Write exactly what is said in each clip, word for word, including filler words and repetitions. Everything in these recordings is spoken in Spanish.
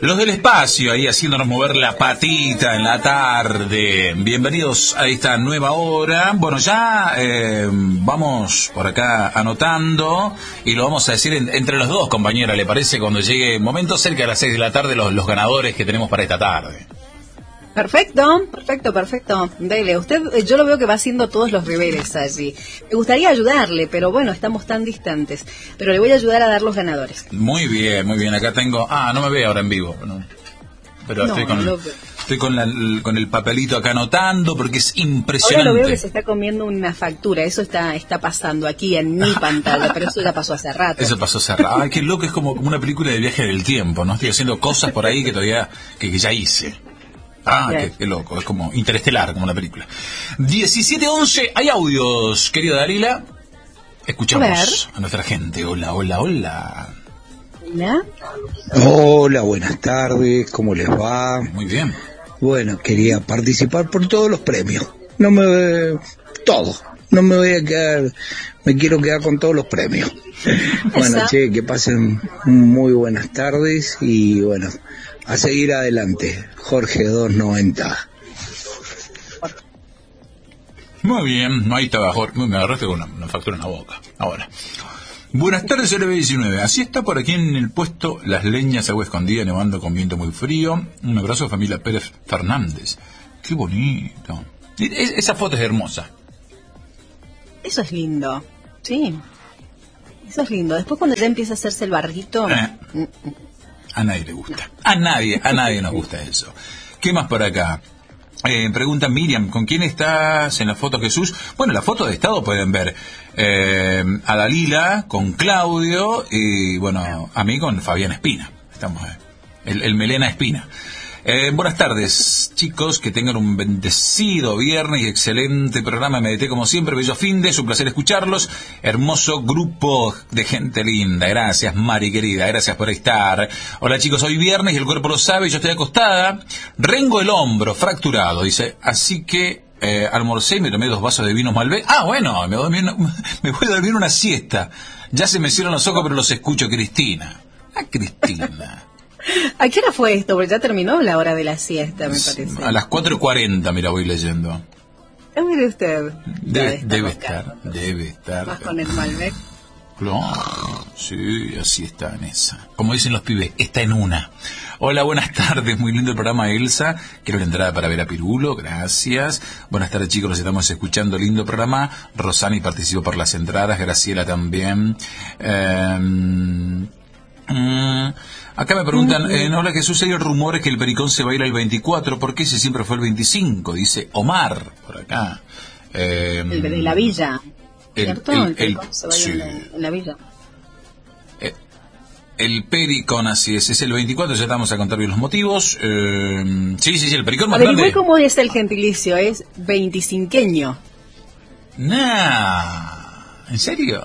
Los del espacio ahí haciéndonos mover la patita en la tarde. Bienvenidos a esta nueva hora. Bueno, ya eh, vamos por acá anotando y lo vamos a decir en, entre los dos, compañera, ¿le parece? Cuando llegue el momento, cerca de las seis de la tarde, los, los ganadores que tenemos para esta tarde. Perfecto, perfecto, perfecto. Dele, usted, yo lo veo que va haciendo todos los deberes allí. Me gustaría ayudarle, pero bueno, estamos tan distantes. Pero le voy a ayudar a dar los ganadores. Muy bien, muy bien. Acá tengo... Ah, no me ve ahora en vivo. No. Pero no, estoy con, no estoy con, la, con el papelito acá anotando porque es impresionante. Ahora lo veo que se está comiendo una factura. Eso está está pasando aquí en mi pantalla, pero eso ya pasó hace rato. Eso pasó hace rato. Ay, qué loco, es como, como una película de viaje del tiempo, ¿no? Estoy haciendo cosas por ahí que todavía que, que ya hice. Ah, qué, qué loco, es como interestelar, como una película. diecisiete once, hay audios, querida Dalila. Escuchamos a, a nuestra gente. Hola, hola, hola. Hola. Hola, buenas tardes, ¿cómo les va? Muy bien. Bueno, quería participar por todos los premios. No me... todo. No me voy a quedar... Me quiero quedar con todos los premios. Bueno, Esa. che, que pasen muy buenas tardes y bueno... A seguir adelante, Jorge doscientos noventa. Muy bien, ahí estaba Jorge, me agarraste con una, una factura en la boca. Ahora, buenas tardes, L B diecinueve. Así está por aquí en el puesto Las Leñas, agua escondida, nevando con viento muy frío. Un abrazo a familia Pérez Fernández. Qué bonito. Es, esa foto es hermosa. Eso es lindo, sí. Eso es lindo. Después cuando ya empieza a hacerse el barrito... Eh. A nadie le gusta. A nadie, a nadie nos gusta eso. ¿Qué más por acá? Eh, pregunta Miriam, ¿con quién estás en la foto, Jesús? Bueno, la foto de estado pueden ver eh, a Dalila con Claudio y, bueno, a mí con Fabián Espina. Estamos, eh, el, el Melena Espina. Eh, buenas tardes, chicos, que tengan un bendecido viernes y excelente programa M D T como siempre, bello fin de, es un placer escucharlos, hermoso grupo de gente linda, gracias Mari querida, gracias por estar. Hola chicos, hoy viernes y el cuerpo lo sabe, yo estoy acostada, rengo el hombro, fracturado, dice, así que eh, almorcé y me tomé dos vasos de vino Malbec. Ah, bueno, me, dormí una, me voy a dormir una siesta, ya se me cierran los ojos pero los escucho, Cristina. Ah, Cristina. ¿A qué hora fue esto? Porque ya terminó la hora de la siesta, me parece. A las cuatro y cuarenta, mira, voy leyendo. Ah, mire usted. Debe, debe estar, debe estar. Más con el Malbec. Claro, sí, así está en esa. Como dicen los pibes, está en una. Hola, buenas tardes, muy lindo el programa, Elsa. Quiero la entrada para ver a Pirulo, gracias. Buenas tardes, chicos, los estamos escuchando, lindo programa. Rosani participó por las entradas, Graciela también. Eh, mm, Acá me preguntan, eh, no, hola Jesús, hay rumores que el Pericón se va a ir el veinticuatro, ¿por qué si siempre fue el veinticinco? Dice Omar, por acá. Eh, el de la villa, el, ¿cierto? El, El, el Pericón el, se va a ir sí. en, la, en la villa. Eh, el Pericón, así es, es el veinticuatro, ya vamos a contar bien los motivos. Eh, sí, sí, sí, el Pericón más grande. Averigüé cómo es el gentilicio, es veinticinqueño. Nah, ¿en serio?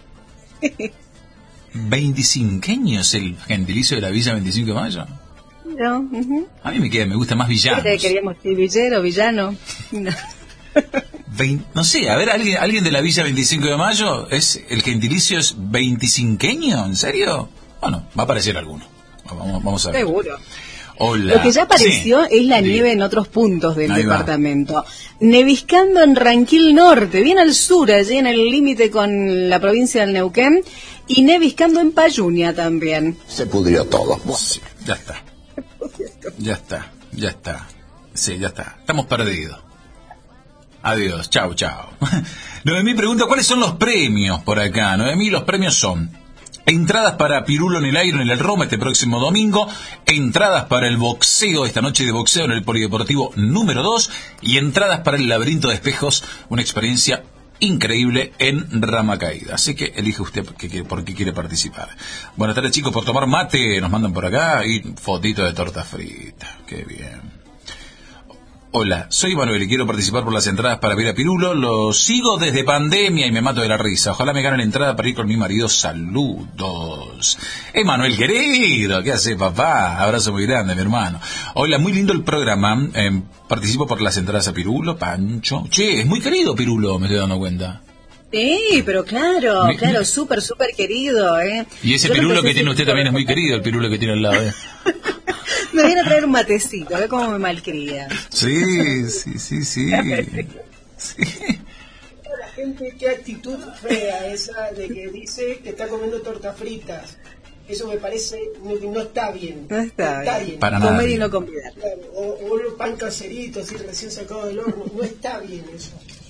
¿veinticinqueño el gentilicio de la Villa veinticinco de mayo? No, uh-huh. A mí me queda, me gusta más villanos. Queríamos decir villero, villano. No. Vein, no sé, a ver, ¿alguien, alguien de la Villa veinticinco de mayo, es el gentilicio es veinticinqueño? ¿En serio? Bueno, va a aparecer alguno. Vamos, vamos a ver. Seguro. Hola. Lo que ya apareció sí. es la nieve en otros puntos del Ahí departamento. Va. Neviscando en Ranquil Norte, bien al sur, allí en el límite con la provincia del Neuquén, y neviscando en Payunia también. Se pudrió todo. Sí, ya está. Ya está, ya está. Sí, ya está. Estamos perdidos. Adiós, chau, chau. Noemí pregunta, ¿cuáles son los premios por acá? Noemí, los premios son entradas para Pirulo en el Aire en el Roma este próximo domingo, entradas para el boxeo, esta noche de boxeo en el Polideportivo número dos, y entradas para el Laberinto de Espejos, una experiencia increíble en Rama Caída. Así que elige usted por qué, por qué quiere participar. Buenas tardes, chicos, por tomar mate, nos mandan por acá, y fotito de torta frita. Qué bien. Hola, soy Manuel y quiero participar por las entradas para ver a Pirulo. Lo sigo desde pandemia y me mato de la risa. Ojalá me gane la entrada para ir con mi marido. Saludos. Emanuel querido, ¿qué hace, papá? Abrazo muy grande, mi hermano. Hola, muy lindo el programa. Eh, participo por las entradas a Pirulo, Pancho. Che, es muy querido Pirulo, me estoy dando cuenta. Sí, pero claro, me, claro, súper, súper querido, ¿eh? Y ese Yo Pirulo que tiene usted sí, también es muy querido, el Pirulo que tiene al lado, ¿eh? Me viene a traer un matecito, a ver cómo me malcría. Sí, sí, sí, sí. Sí. La gente, qué actitud fea esa de que dice que está comiendo tortas fritas. Eso me parece, no, no está bien. No está, no está bien. bien. Para nada. Comer y no convidar. Claro, o, o un pan caserito, así recién sacado del horno. No está bien eso.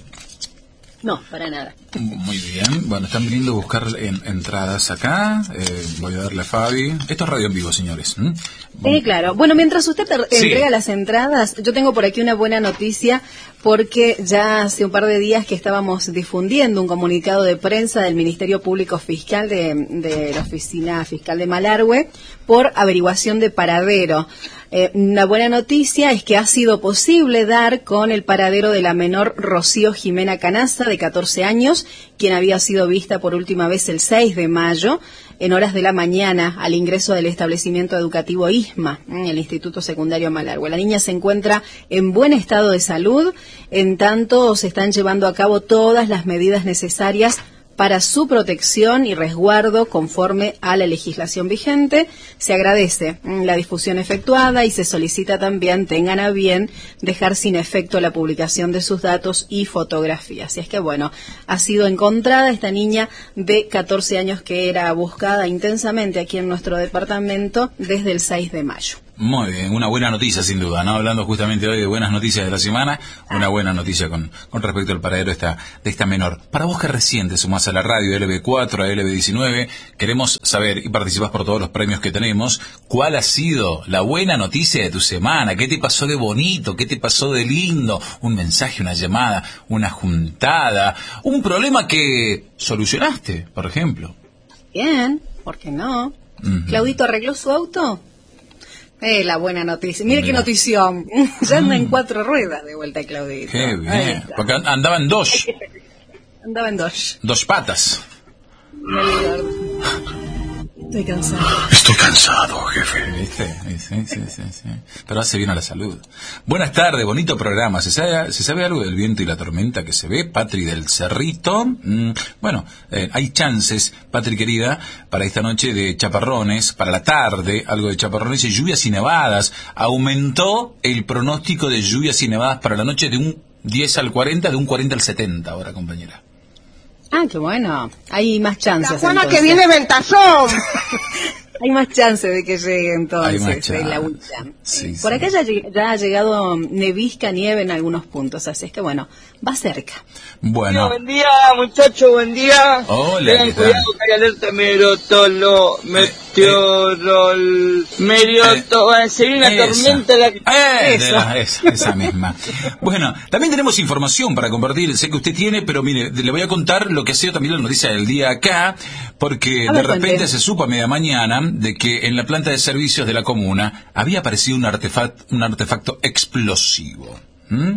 No, para nada. Muy bien. Bueno, están viniendo a buscar en, entradas acá. Eh, voy a darle a Fabi. Esto es radio en vivo, señores. ¿Mm? Eh, claro. Bueno, mientras usted te Sí. entrega las entradas, yo tengo por aquí una buena noticia, porque ya hace un par de días que estábamos difundiendo un comunicado de prensa del Ministerio Público Fiscal de, de la Oficina Fiscal de Malargüe por averiguación de paradero. Eh, una buena noticia es que ha sido posible dar con el paradero de la menor Rocío Jimena Canaza, de catorce años, quien había sido vista por última vez el seis de mayo, en horas de la mañana, al ingreso del establecimiento educativo I S M A, en el Instituto Secundario Malargüe. La niña se encuentra en buen estado de salud, en tanto se están llevando a cabo todas las medidas necesarias para su protección y resguardo conforme a la legislación vigente. Se agradece la difusión efectuada y se solicita también tengan a bien dejar sin efecto la publicación de sus datos y fotografías. Y es que, bueno, ha sido encontrada esta niña de catorce años que era buscada intensamente aquí en nuestro departamento desde el seis de mayo. Muy bien, una buena noticia sin duda, ¿no? Hablando justamente hoy de buenas noticias de la semana, una buena noticia con, con respecto al paradero esta, de esta menor. Para vos que recién te sumás a la radio L B cuatro, a L B diecinueve, queremos saber, y participás por todos los premios que tenemos, ¿cuál ha sido la buena noticia de tu semana? ¿Qué te pasó de bonito? ¿Qué te pasó de lindo? Un mensaje, una llamada, una juntada, un problema que solucionaste, por ejemplo. Bien, ¿por qué no? Uh-huh. ¿Claudito arregló su auto? Eh, la buena noticia. Mire Mira. qué notición. Ya anda en cuatro ruedas de vuelta Claudito. Qué bien. Porque andaba en dos. Andaba en dos. Dos patas. Estoy cansado. Estoy cansado, jefe. ¿Viste? Sí, sí, sí, sí. Pero hace bien a la salud. Buenas tardes, bonito programa. ¿Se sabe, ¿se sabe algo del viento y la tormenta que se ve? Patri del Cerrito. Mm, bueno, eh, hay chances, Patri querida, para esta noche de chaparrones, para la tarde, algo de chaparrones y lluvias y nevadas. Aumentó el pronóstico de lluvias y nevadas para la noche de un diez al cuarenta, de un cuarenta al setenta ahora, compañera. Ah, qué bueno. Hay más chances. La Juana que viene ventazón. Hay más chances de que llegue entonces. Hay más chance. La sí, Por sí. acá ya, ya ha llegado nevisca, nieve en algunos puntos, así es que bueno, va cerca. Bueno. Buen día, muchachos, buen día. Hola, Tengan ¿qué tal? cuidado que hay alerta merotolo, meteorol, merioto, eh, sería una esa. tormenta la que... Eh, Eso. de la- esa, esa misma. Bueno, también tenemos información para compartir, sé que usted tiene, pero mire, le voy a contar lo que ha sido también la noticia del día acá, porque A de ver, repente cuente. se supo a media mañana de que en la planta de servicios de la comuna había aparecido un artefacto, un artefacto explosivo. ¿Mm?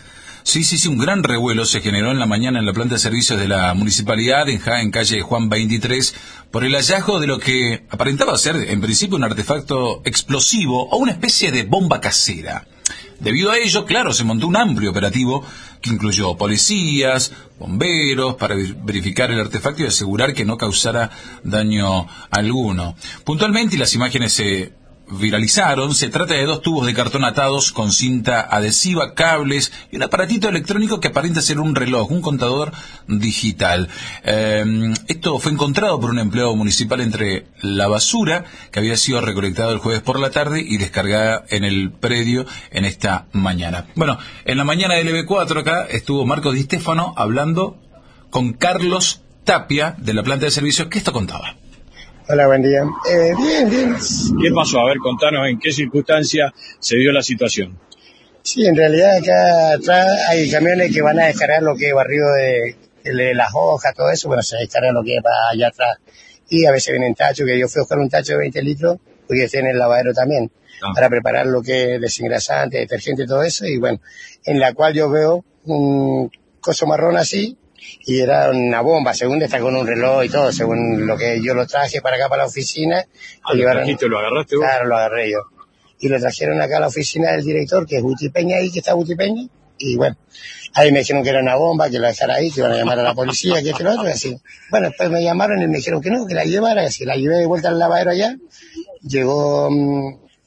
Sí, sí, sí, un gran revuelo se generó en la mañana en la planta de servicios de la municipalidad en, Ja- en calle Juan veintitrés por el hallazgo de lo que aparentaba ser en principio un artefacto explosivo o una especie de bomba casera. Debido a ello, claro, se montó un amplio operativo que incluyó policías, bomberos, para ver- verificar el artefacto y asegurar que no causara daño alguno. Puntualmente, y las imágenes se viralizaron, se trata de dos tubos de cartón atados con cinta adhesiva, cables y un aparatito electrónico que aparenta ser un reloj, un contador digital. Eh, esto fue encontrado por un empleado municipal entre la basura que había sido recolectada el jueves por la tarde y descargada en el predio en esta mañana. Bueno, en la mañana del L B cuatro acá estuvo Marcos Di Stefano hablando con Carlos Tapia de la planta de servicios, que esto contaba. Hola, buen día. Eh, bien, bien. ¿Qué pasó? A ver, contanos en qué circunstancia se dio la situación. Sí, en realidad acá atrás hay camiones que van a descargar lo que es barrido de, de las hojas, todo eso, bueno, se descarga lo que es para allá atrás. Y a veces vienen tachos, que yo fui a buscar un tacho de veinte litros, porque estoy en el lavadero también, Ah. para preparar lo que es desengrasante, detergente, todo eso, y bueno, en la cual yo veo un coso marrón así, y era una bomba, según está con un reloj y todo, según lo que yo lo traje para acá, para la oficina. Ah, ¿lo trajiste, lo agarraste vos? Claro, lo agarré yo. Y lo trajeron acá a la oficina del director, que es Guti Peña, ahí que está Guti Peña, y bueno, ahí me dijeron que era una bomba, que la dejara ahí, que iban a llamar a la policía, que este y lo otro, y así. Bueno, después me llamaron y me dijeron que no, que la llevara, que si la llevé de vuelta al lavadero allá, llegó, mmm,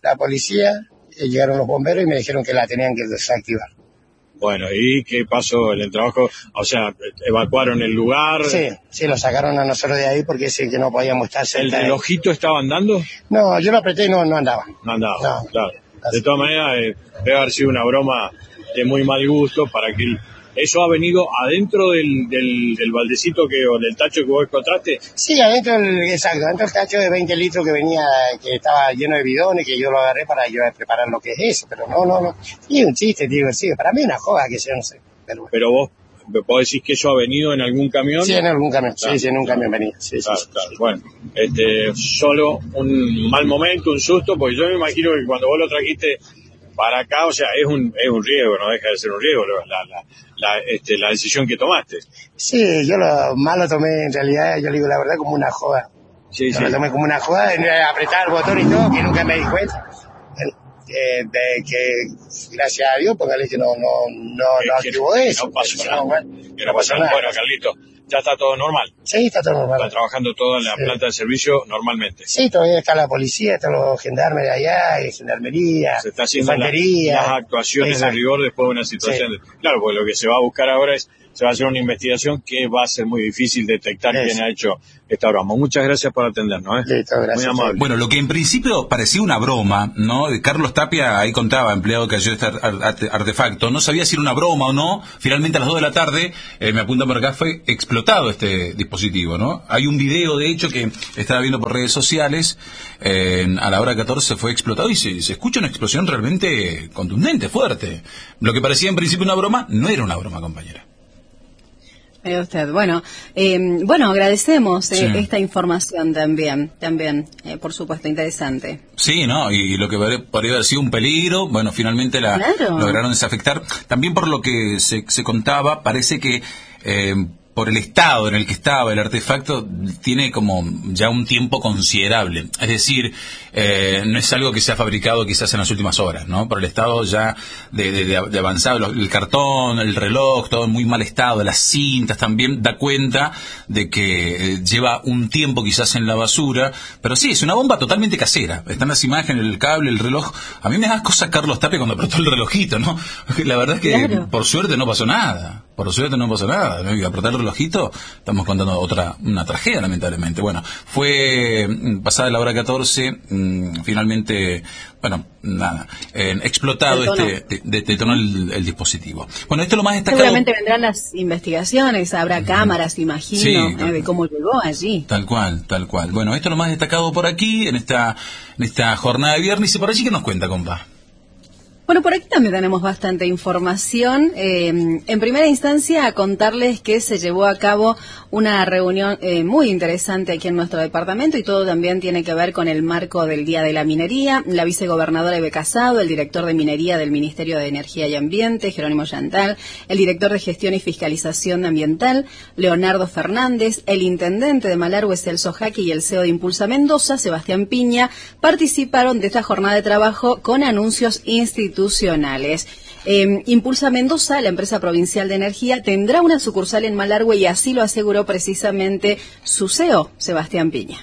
la policía, eh, llegaron los bomberos y me dijeron que la tenían que desactivar. Bueno, ¿y qué pasó en el trabajo? O sea, ¿evacuaron el lugar? Sí, sí, lo sacaron a nosotros de ahí porque sí que no podíamos estar cerca. ¿El relojito estaba andando? No, yo lo apreté y no, no andaba. No andaba, no, claro. De todas maneras, eh, debe haber sido una broma de muy mal gusto para que... El... ¿Eso ha venido adentro del, del, del baldecito que, o del tacho que vos encontraste? Sí, adentro, el, exacto, adentro del tacho de veinte litros que venía, que estaba lleno de bidones, que yo lo agarré para yo preparar lo que es eso, pero no, no, no. Y un chiste divertido, para mí una joda que yo no sé. Pero, bueno. Pero vos, ¿vos decís que eso ha venido en algún camión? Sí, en algún camión, claro. sí, sí, en un camión venía. Sí, claro, sí, claro. sí. Bueno, este, solo un mal momento, un susto, porque yo me imagino que cuando vos lo trajiste para acá, o sea, es un es un riesgo, no deja de ser un riesgo la, la, la, este, la decisión que tomaste. Sí, yo lo más lo tomé en realidad, yo le digo la verdad, como una joda. Sí, sí. Lo tomé como una joda, apretar el botón y todo, que nunca me di cuenta. Eh, de que, gracias a Dios, póngale que no, no, no, no activó eso. No pasó nada. No, bueno, que no pasó nada. Bueno, Carlito, ya está todo normal. Sí, está todo normal. Está trabajando todo en la sí. planta de servicio normalmente. Sí, todavía está la policía, están los gendarmes de allá, y gendarmería, se está haciendo infantería. La, las actuaciones Exacto. de rigor después de una situación. Sí. De, claro, porque lo que se va a buscar ahora es, se va a hacer una investigación que va a ser muy difícil detectar Eso. quién ha hecho esta broma. Muchas gracias por atendernos, ¿eh? Listo, gracias. Muy amable. Bueno, lo que en principio parecía una broma, ¿no? Carlos Tapia, ahí contaba, empleado que cayó este artefacto, no sabía si era una broma o no. Finalmente a las dos de la tarde, eh, me apuntan por acá, fue explotado este dispositivo, ¿no? Hay un video, de hecho, que estaba viendo por redes sociales, eh, a la hora catorce fue explotado y se, se escucha una explosión realmente contundente, fuerte. Lo que parecía en principio una broma, no era una broma, compañera. Eh, usted, bueno, eh, bueno, agradecemos eh, sí. esta información también, también, eh, por supuesto, interesante. Sí, ¿no? Y, y lo que podría haber sido un peligro, bueno, finalmente la claro. lograron desafectar. También por lo que se, se contaba, parece que eh, por el estado en el que estaba el artefacto, tiene como ya un tiempo considerable. Es decir, eh, no es algo que se ha fabricado quizás en las últimas horas, ¿no? Por el estado ya de, de, de avanzado, el cartón, el reloj, todo en muy mal estado, las cintas también, da cuenta de que eh, lleva un tiempo quizás en la basura, pero sí, es una bomba totalmente casera. Están las imágenes, el cable, el reloj. A mí me da cosa Carlos Tapia cuando apretó el relojito, ¿no? La verdad es que claro. por suerte no pasó nada. Por suerte no pasó nada, ¿no? Y apretar el relojito, estamos contando otra, una tragedia, lamentablemente. Bueno, fue pasada la hora catorce, mmm, finalmente, bueno, nada, eh, explotado detonó. este, de, detonó el, el dispositivo. Bueno, esto es lo más destacado. Seguramente vendrán las investigaciones, habrá cámaras, imagino, sí, eh, de cómo llegó allí. Tal cual, tal cual. Bueno, esto es lo más destacado por aquí, en esta, en esta jornada de viernes, y por allí, ¿qué nos cuenta, compa? Bueno, por aquí también tenemos bastante información. Eh, en primera instancia, a contarles que se llevó a cabo una reunión eh, muy interesante aquí en nuestro departamento, y todo también tiene que ver con el marco del Día de la Minería. La vicegobernadora Eve Casado, el director de Minería del Ministerio de Energía y Ambiente, Jerónimo Yantal, el director de Gestión y Fiscalización Ambiental, Leonardo Fernández, el intendente de Malargüe, Celso Jaque, y el C E O de Impulsa Mendoza, Sebastián Piña, participaron de esta jornada de trabajo con anuncios institucionales. institucionales. Eh, Impulsa Mendoza, la empresa provincial de energía, tendrá una sucursal en Malargüe, y así lo aseguró precisamente su C E O, Sebastián Piña.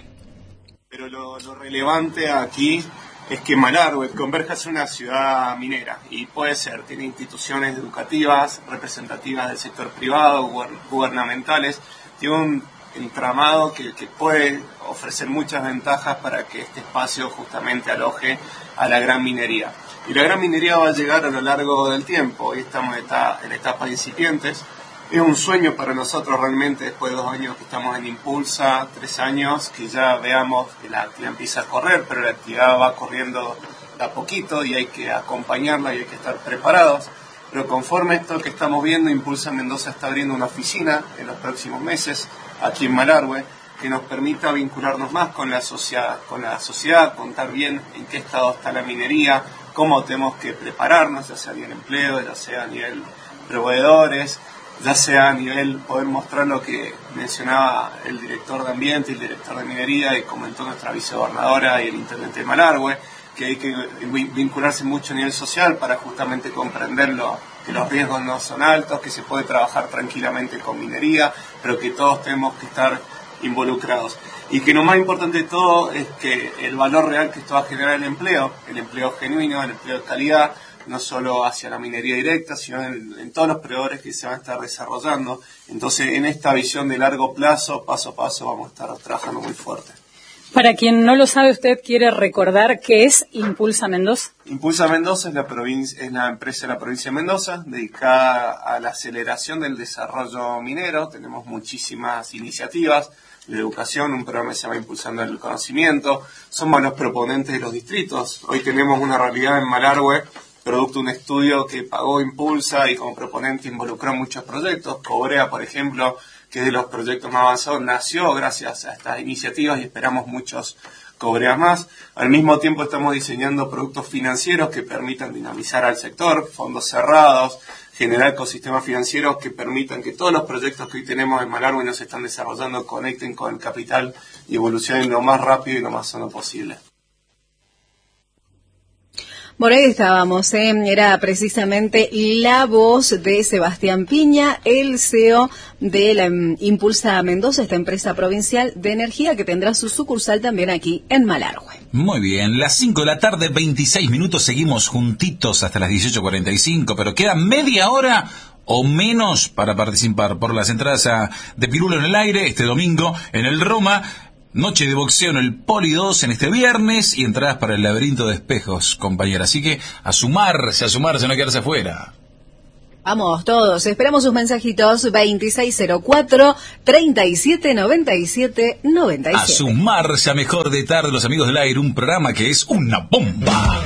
Pero lo, lo relevante aquí es que Malargüe converge hacia una ciudad minera, y puede ser, tiene instituciones educativas, representativas del sector privado, gubernamentales, tiene un entramado que, que puede ofrecer muchas ventajas para que este espacio justamente aloje a la gran minería. Y la gran minería va a llegar a lo largo del tiempo. Hoy estamos en etapas incipientes. Es un sueño para nosotros realmente, después de dos años que estamos en Impulsa, tres años, que ya veamos que la actividad empieza a correr, pero la actividad va corriendo de a poquito y hay que acompañarla y hay que estar preparados. Pero conforme esto que estamos viendo, Impulsa Mendoza está abriendo una oficina en los próximos meses aquí en Malargüe, que nos permita vincularnos más con la sociedad, con la sociedad, contar bien en qué estado está la minería, cómo tenemos que prepararnos, ya sea a nivel empleo, ya sea a nivel proveedores, ya sea a nivel poder mostrar lo que mencionaba el director de Ambiente y el director de Minería, y comentó nuestra vicegobernadora y el intendente de Malargüe, que hay que vincularse mucho a nivel social para justamente comprenderlo, que los riesgos no son altos, que se puede trabajar tranquilamente con minería, pero que todos tenemos que estar involucrados. Y que lo más importante de todo es que el valor real que esto va a generar el empleo, el empleo genuino, el empleo de calidad, no solo hacia la minería directa, sino en, en todos los proveedores que se van a estar desarrollando. Entonces, en esta visión de largo plazo, paso a paso, vamos a estar trabajando muy fuerte. Para quien no lo sabe, usted quiere recordar qué es Impulsa Mendoza. Impulsa Mendoza es la, provincia, es la empresa de la provincia de Mendoza, dedicada a la aceleración del desarrollo minero. Tenemos muchísimas iniciativas de educación, un programa que se llama Impulsando el Conocimiento. Somos los proponentes de los distritos. Hoy tenemos una realidad en Malargüe, producto de un estudio que pagó Impulsa y como proponente involucró muchos proyectos. Cobrea, por ejemplo, que es de los proyectos más avanzados, nació gracias a estas iniciativas y esperamos muchos Cobreas más. Al mismo tiempo estamos diseñando productos financieros que permitan dinamizar al sector, fondos cerrados, generar ecosistemas financieros que permitan que todos los proyectos que hoy tenemos en Malargüe y nos están desarrollando conecten con el capital y evolucionen lo más rápido y lo más sano posible. Por ahí estábamos, ¿eh? Era precisamente la voz de Sebastián Piña, el C E O de la um, Impulsa Mendoza, esta empresa provincial de energía que tendrá su sucursal también aquí en Malargüe. Muy bien, las cinco de la tarde, veintiséis minutos, seguimos juntitos hasta las dieciocho cuarenta y cinco, pero queda media hora o menos para participar por las entradas a, de Pirulo en el Aire este domingo en el Roma. Noche de boxeo en el Poli dos en este viernes y entradas para el Laberinto de Espejos, compañera. Así que a sumarse, a sumarse, no quedarse afuera. Vamos todos, esperamos sus mensajitos veintiséis cero cuatro, treinta y siete noventa y siete noventa y siete. A sumarse a Mejor de Tarde, los amigos del aire, un programa que es una bomba.